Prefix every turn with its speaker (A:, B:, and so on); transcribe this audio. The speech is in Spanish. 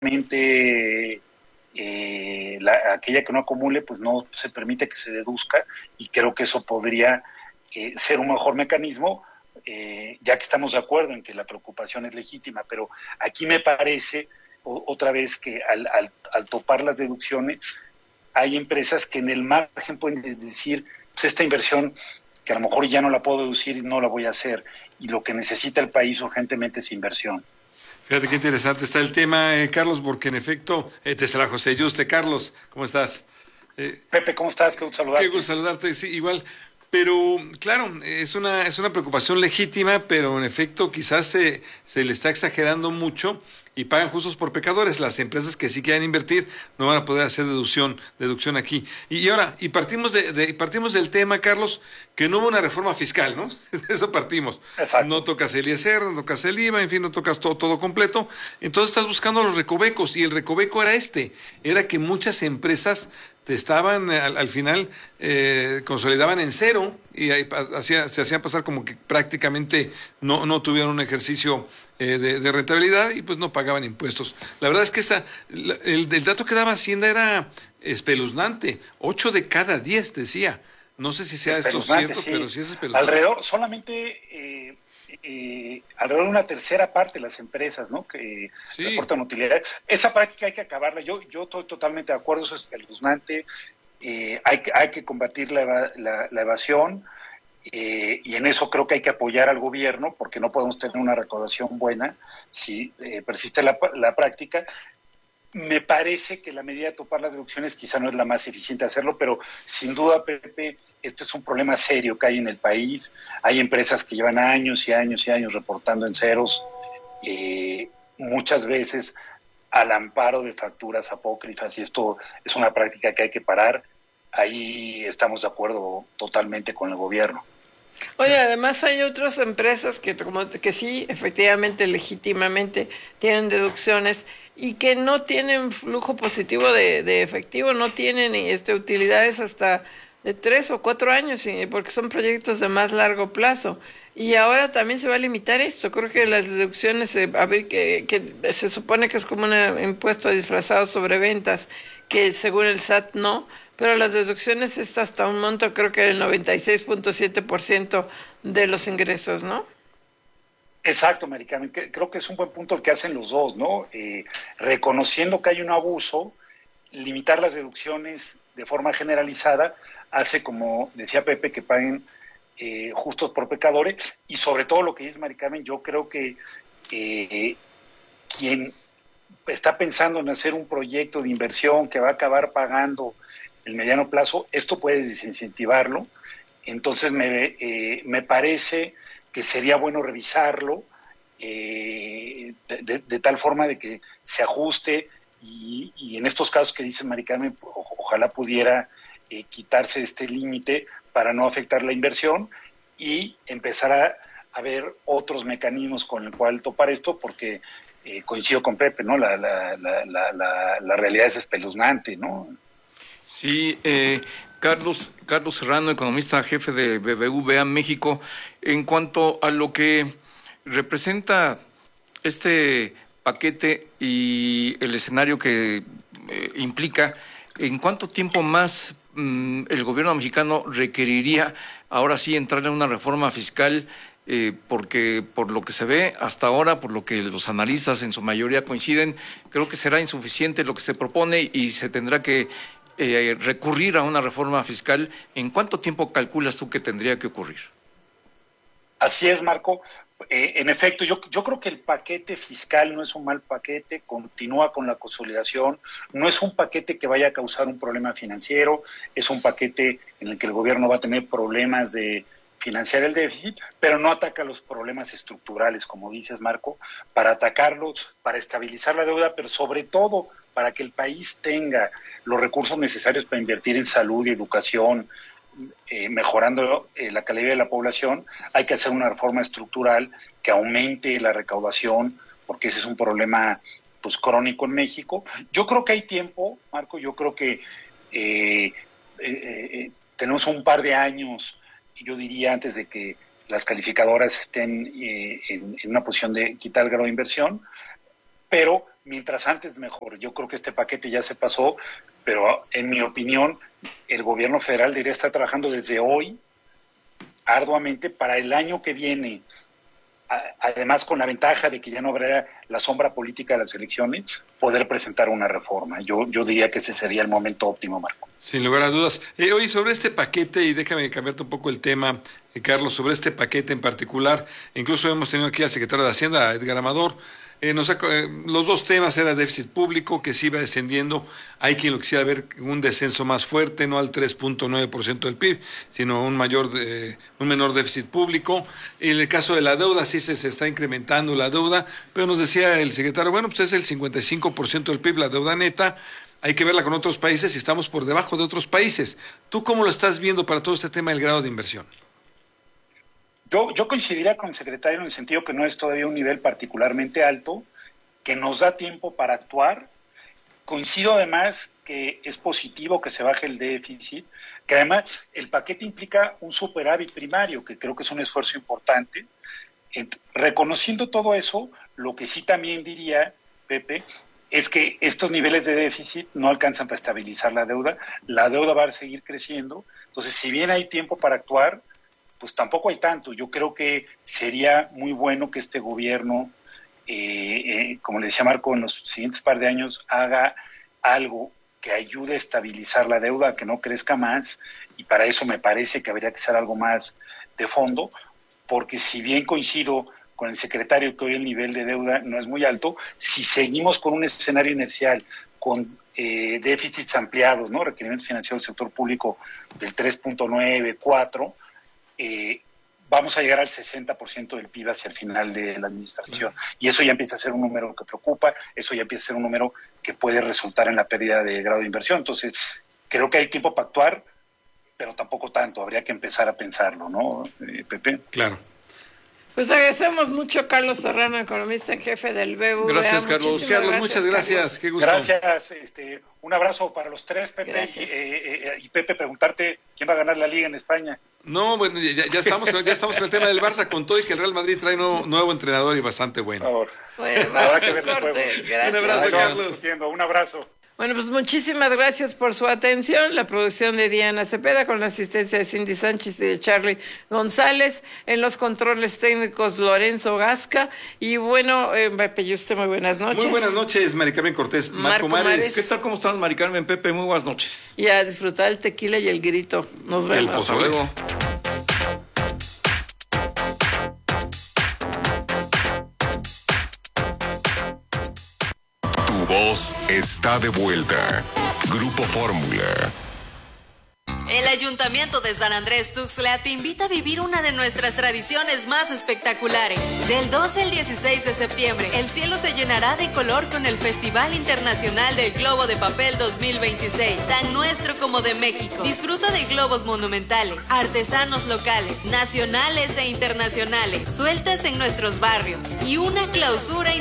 A: aquella que no acumule, pues no se permite que se deduzca, y creo que eso podría ser un mejor mecanismo, ya que estamos de acuerdo en que la preocupación es legítima, pero aquí me parece otra vez que al topar las deducciones, hay empresas que en el margen pueden decir, pues esta inversión que a lo mejor ya no la puedo deducir y no la voy a hacer, y lo que necesita el país urgentemente es inversión.
B: Fíjate qué interesante está el tema, Carlos, porque en efecto, te será José Yuste. Carlos, ¿cómo estás? Eh,
A: Pepe, ¿cómo estás? Qué gusto
B: Qué
A: saludarte.
B: gusto saludarte, sí, igual. Pero, claro, es una preocupación legítima, pero en efecto quizás se le está exagerando mucho y pagan justos por pecadores. Las empresas que sí quieren invertir no van a poder hacer deducción aquí. Y ahora, partimos del tema, Carlos, que no hubo una reforma fiscal, ¿no? De eso partimos. No
A: Exacto.
B: tocas el ISR, no tocas el IVA, en fin, no tocas todo completo. Entonces estás buscando los recovecos, y el recoveco era que muchas empresas te estaban al final consolidaban en cero y ahí se hacían pasar como que prácticamente no tuvieron un ejercicio de rentabilidad, y pues no pagaban impuestos. La verdad es que el dato que daba Hacienda era espeluznante. 8 de cada 10 decía. No sé si sea esto
A: Espeluznante,
B: cierto,
A: sí.
B: pero sí es espeluznante.
A: Alrededor de una tercera parte de las empresas, ¿no?, que
B: Sí.
A: reportan utilidades. Esa práctica hay que acabarla. Yo estoy totalmente de acuerdo, eso es espeluznante. Hay que combatir la evasión, y en eso creo que hay que apoyar al gobierno, porque no podemos tener una recaudación buena si persiste la práctica. Me parece que la medida de topar las deducciones quizá no es la más eficiente hacerlo, pero sin duda, Pepe, este es un problema serio que hay en el país. Hay empresas que llevan años y años y años reportando en ceros, muchas veces al amparo de facturas apócrifas, y esto es una práctica que hay que parar. Ahí estamos de acuerdo totalmente con el gobierno.
C: Oye, además hay otras empresas que sí, efectivamente, legítimamente tienen deducciones y que no tienen flujo positivo de efectivo, no tienen utilidades hasta de 3 o 4 años, porque son proyectos de más largo plazo. Y ahora también se va a limitar esto. Creo que las deducciones, a ver, que se supone que es como un impuesto disfrazado sobre ventas, que según el SAT no, pero las deducciones es hasta un monto, creo que el 96.7% de los ingresos, ¿no?
A: Exacto, Maricarmen. Creo que es un buen punto el que hacen los dos, ¿no? Reconociendo que hay un abuso, limitar las deducciones de forma generalizada hace, como decía Pepe, que paguen justos por pecadores. Y sobre todo lo que dice Mari Carmen, yo creo que eh, quien está pensando en hacer un proyecto de inversión que va a acabar pagando el mediano plazo, esto puede desincentivarlo. Entonces me parece que sería bueno revisarlo, de tal forma de que se ajuste, y en estos casos que dice Mari Carmen, ojalá pudiera quitarse este límite para no afectar la inversión y empezar a ver otros mecanismos con el cual topar esto, porque coincido con Pepe, ¿no? La realidad es espeluznante, ¿no?
D: Sí, Carlos Serrano, economista jefe de BBVA México, en cuanto a lo que representa este paquete y el escenario que implica, ¿en cuánto tiempo más el gobierno mexicano requeriría ahora sí entrar en una reforma fiscal? Porque por lo que se ve hasta ahora, por lo que los analistas en su mayoría coinciden, creo que será insuficiente lo que se propone y se tendrá que recurrir a una reforma fiscal. ¿En cuánto tiempo calculas tú que tendría que ocurrir?
A: Así es, Marco. En efecto, yo creo que el paquete fiscal no es un mal paquete, continúa con la consolidación, no es un paquete que vaya a causar un problema financiero, es un paquete en el que el gobierno va a tener problemas de financiar el déficit, pero no ataca los problemas estructurales, como dices, Marco, para atacarlos, para estabilizar la deuda, pero sobre todo para que el país tenga los recursos necesarios para invertir en salud y educación, mejorando la calidad de la población. Hay que hacer una reforma estructural que aumente la recaudación, porque ese es un problema pues crónico en México. Yo creo que hay tiempo, Marco. Yo creo que tenemos un par de años, yo diría, antes de que las calificadoras estén en una posición de quitar el grado de inversión, pero mientras antes mejor. Yo creo que este paquete ya se pasó, pero en mi opinión, el gobierno federal debería estar trabajando desde hoy arduamente para el año que viene, además con la ventaja de que ya no habrá la sombra política de las elecciones, poder presentar una reforma. Yo diría que ese sería el momento óptimo, Marco.
B: Sin lugar a dudas. Oye, sobre este paquete, y déjame cambiarte un poco el tema, Carlos, sobre este paquete en particular, incluso hemos tenido aquí al secretario de Hacienda, Edgar Amador. Los dos temas era déficit público, que sí iba descendiendo. Hay quien lo quisiera ver un descenso más fuerte, no al 3.9% del PIB, sino un menor déficit público. En el caso de la deuda, sí se está incrementando la deuda, pero nos decía el secretario, bueno, pues es el 55% del PIB, la deuda neta. Hay que verla con otros países y estamos por debajo de otros países. ¿Tú cómo lo estás viendo para todo este tema del grado de inversión?
A: Yo coincidiría con el secretario en el sentido que no es todavía un nivel particularmente alto, que nos da tiempo para actuar. Coincido además que es positivo que se baje el déficit, que además el paquete implica un superávit primario, que creo que es un esfuerzo importante. Reconociendo todo eso, lo que sí también diría, Pepe, es que estos niveles de déficit no alcanzan para estabilizar la deuda va a seguir creciendo. Entonces, si bien hay tiempo para actuar, pues tampoco hay tanto. Yo creo que sería muy bueno que este gobierno, como le decía Marco, en los siguientes par de años haga algo que ayude a estabilizar la deuda, que no crezca más, y para eso me parece que habría que hacer algo más de fondo, porque si bien coincido con el secretario que hoy el nivel de deuda no es muy alto, si seguimos con un escenario inercial, con déficits ampliados, ¿no? Requerimientos financieros del sector público del 3.9, 4, vamos a llegar al 60% del PIB hacia el final de la administración. Y eso ya empieza a ser un número que preocupa, eso ya empieza a ser un número que puede resultar en la pérdida de grado de inversión. Entonces, creo que hay tiempo para actuar, pero tampoco tanto. Habría que empezar a pensarlo, ¿no, Pepe?
B: Claro.
C: Pues agradecemos mucho a Carlos Serrano, economista en jefe del BBVA.
D: Gracias, Carlos.
B: Carlos, muchas gracias.
C: Carlos.
B: Qué gusto.
A: Gracias. Un abrazo para los tres, Pepe.
C: Gracias.
A: Y Pepe, preguntarte quién va a ganar la Liga en España.
B: No, bueno, ya estamos con el tema del Barça, con todo y que el Real Madrid trae nuevo entrenador y bastante bueno.
A: Por favor.
C: Bueno,
A: Habrá
C: vamos
A: que
C: a
A: ver los
C: corte.
A: juegos.
C: Gracias.
B: Un abrazo,
A: Estamos
B: Carlos.
A: discutiendo. Un abrazo.
C: Bueno, pues muchísimas gracias por su atención. La producción de Diana Cepeda con la asistencia de Cindy Sánchez y de Charlie González. En los controles técnicos Lorenzo Gasca. Y bueno, Pepe y usted, muy buenas noches.
B: Muy buenas noches, Mari Carmen Cortés. Marco Mares.
D: ¿Qué tal? ¿Cómo están, Mari Carmen, Pepe? Muy buenas noches.
C: Y a disfrutar el tequila y el grito. Nos vemos.
B: pozole.
D: Hasta luego.
E: Tu voz está de vuelta. Grupo Fórmula.
F: El Ayuntamiento de San Andrés Tuxtla te invita a vivir una de nuestras tradiciones más espectaculares. Del 12 al 16 de septiembre, el cielo se llenará de color con el Festival Internacional del Globo de Papel 2026, tan nuestro como de México. Disfruta de globos monumentales, artesanos locales, nacionales e internacionales, sueltas en nuestros barrios y una clausura